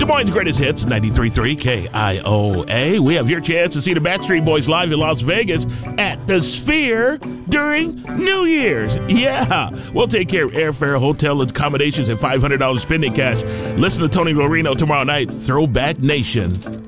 Des Moines' greatest hits, 93.3 KIOA. We have your chance to see the Backstreet Boys live in Las Vegas at the Sphere during New Year's. Yeah, we'll take care of airfare, hotel accommodations, and $500 spending cash. Listen to Tony Lorino tomorrow night, Throwback Nation.